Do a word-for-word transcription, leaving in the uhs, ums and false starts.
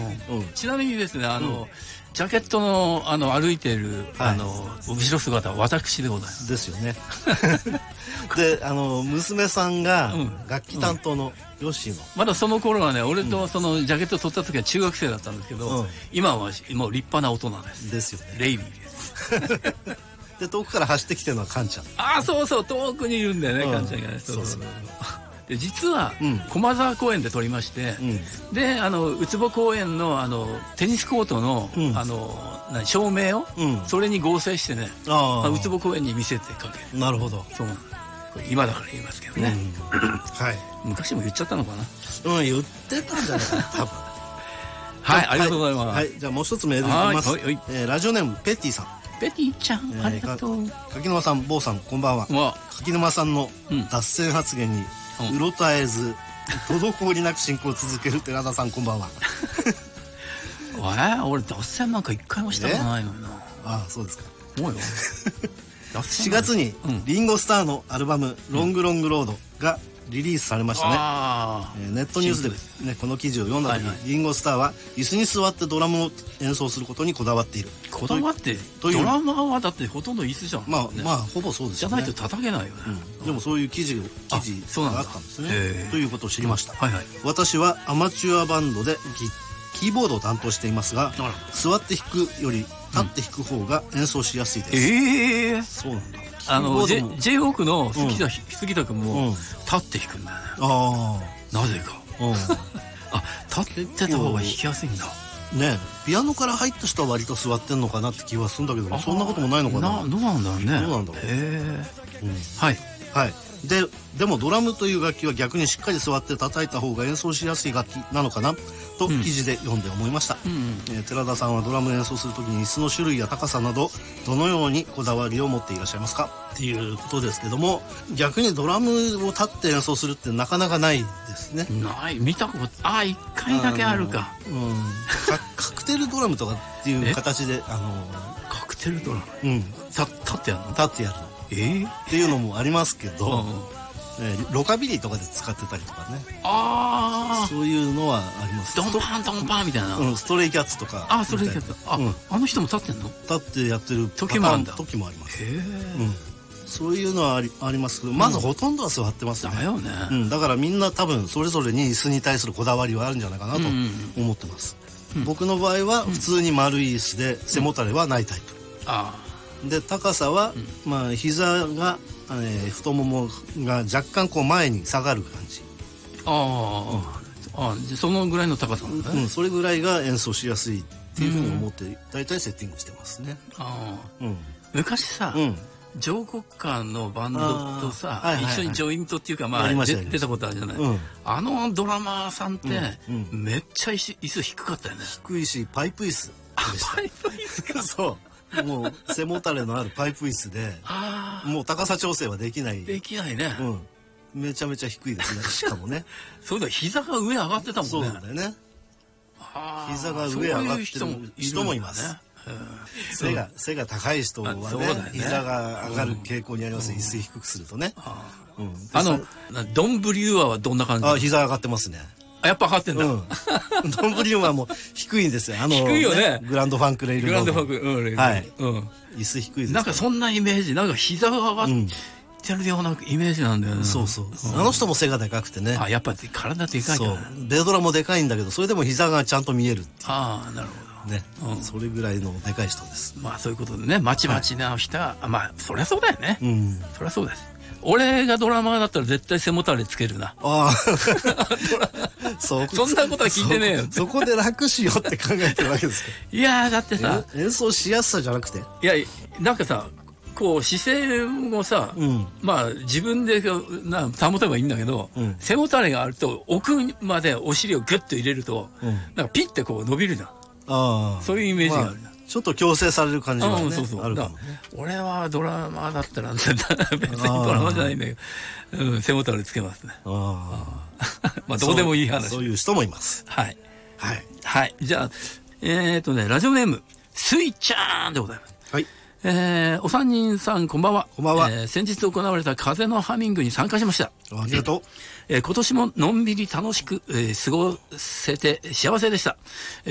うん、 ちなみにですね、あの、うん、ジャケットのあの歩いている、はい、あの後ろ姿は私でございます。 ですよね。で、あの娘さんが楽器担当のヨッシーの、うん、 まだその頃はね、俺とそのジャケットを取った時は中学生だったんですけど、うん、今はもう立派な大人です。 ですよね。 レイビーです。 で、遠くから走ってきてるのはカンちゃん。 ああ、そうそう、遠くにいるんだよね、うん、カンちゃんがね。そうそうそう。で、実は、うん、駒沢公園で撮りまして、うん、で、あのウツボ公園のあのテニスコートの、うん、あの何照明を、うん、それに合成してね、あウツボ公園に見せてかける。 なるほど。 そう。今だから言いますけどね。うん、はい。昔も言っちゃったのかな。 うん、言ってたんじゃないかな、多分。 はい、ありがとうございます。 はい、じゃあもう一つメールいきます。はいはい、えー、ラジオネームペッティさん。 ペティちゃん、えー、ありがとう。 柿沼さん、坊さん、こんばんは。柿沼さんの脱線発言にうろたえず、滞りなく進行を続ける寺田さん、こんばんは。 えー、俺脱線なんか一回もしたことないのにな。 ああ、そうですか。 もうよ。 しがつにリンゴスターのアルバム「ロングロングロード」がリリースされましたね。えー、ネットニュースで、ね、この記事を読んだ時、はいはい、リンゴスターは椅子に座ってドラムを演奏することにこだわっている。 こだわってドラマーはだってほとんど椅子じゃん。 まあ、ね、まあほぼそうですよね。 じゃないと叩けないよね。 うん、でもそういう記事記事があったんですね。ということを知りました。はいはい、私はアマチュアバンドでキーボードを担当していますが、座って弾くより立って弾く方が演奏しやすいです。 ええー、 そうなんだ。 あの J ジェイホークの杉田、うん、杉田君も立って弾くんだよね。ああ、なぜか。あ、立ってた方が弾きやすいんだ。 ね、ピアノから入った人は割と座ってんのかなって気はするんだけど、そんなこともないのかな。 どうなんだろうね。 どうなんだろう。へえ。はいはい。ででもドラムという楽器は逆にしっかり座って叩いた方が演奏しやすい楽器なのかなと記事で読んで思いました。うんうんえー、寺田さんはドラム演奏するときに椅子の種類や高さなどどのようにこだわりを持っていらっしゃいますかっていうことですけども、逆にドラムを立って演奏するってなかなかないですね。 ない、見たことああいっかいだけあるか。 うん、カ, カクテルドラムとかっていう形であのカクテルドラム、 うん、 立ってやるの立ってやるえー、 っていうのもありますけど、うんえー、ロカビリーとかで使ってたりとかね。 ああ、 そういうのはあります。 ドンパンドンパンみたいな、 うん、ストレイキャッツとか。 あ、ストレイキャッツ、あ、うん、あの人も立ってんの？ 立ってやってる時もあるんだ。 時もあります。 へえ、うん、 そういうのはあり、ありますけど、まずほとんどは座ってますね。 だよね、 うん、だからみんな多分それぞれに椅子に対するこだわりはあるんじゃないかなと思ってます、うんうん、僕の場合は普通に丸い椅子で背もたれはないタイプ、うん、あで高さは、うん、まあ膝が、えー、太ももが若干こう前に下がる感じ。 あ、うん、ああ、そのぐらいの高さなんだね、 うん、それぐらいが演奏しやすいっていうふうに思って大体セッティングしてますね。 ああ、うん、昔さ、うん上国館のバンドとさ、はいはいはい、一緒にジョイントっていうか、まあ、出たことあるじゃない、うん、あのドラマーさんって、うんうん、めっちゃ椅子低かったよね。 低いしパイプ椅子でした。 パイプ椅子か。 そうもう背もたれのあるパイプ椅子でもう高さ調整はできない。 できないね、 うん、めちゃめちゃ低いですね。しかもねそうだ、膝が上上がってたもんね。 そうだよね。膝が上上がってる人もいますね。背が背が高い人はね、膝が上がる傾向にあります。椅子低くするとね。 あのドンブリューアはどんな感じ？ あ、膝上がってますね。 あ、やっぱ上がってんだ。 ドンブリューアはもう低いんですよ。あの低いよね。 グランドファンクレイル。 グランドファンクレイル。 はい。椅子低いです。 なんかそんなイメージ、なんか膝が上がってるようなイメージなんだよね。 そうそう。あの人も背がでかくてね。 あ、やっぱ体でかいから。 ベドラもでかいんだけど、それでも膝がちゃんと見えるっていう。 ああ、なるほど。 ね、うん、それぐらいのでかい人です。 まあそういうことでね、まちまちな人は、はい、まあそりゃそうだよね、うん、そりゃそうです。俺がドラマーだったら絶対背もたれつけるな。ああそ, そんなことは聞いてねえよ。 そこで楽しようって考えてるわけですか。 いやだってさ、 演奏しやすさじゃなくて、 いやなんかさ、こう姿勢もさ、うん、まあ自分でな保てばいいんだけど、うん、背もたれがあると奥までお尻をグッと入れると、うん、なんかピッてこう伸びるじゃん。あ、そういうイメージがある、まあ、 ちょっと矯正される感じが、ね、 あ、そうそう、 あるかもね。 俺はドラマーだったら別にドラマじゃないんだけど、うん、背もたれつけますね。ああまあどうでもいい話。 そう、そういう人もいます。 はいはい、 はい、じゃあえっ、ー、とねラジオネームスイちゃんでございます。はい、えー、お三人さんこんばんは。 こんばんは。 えー、先日行われた風のハミングに参加しました。 ありがとう。 えー、今年ものんびり楽しく、えー、過ごせて幸せでした。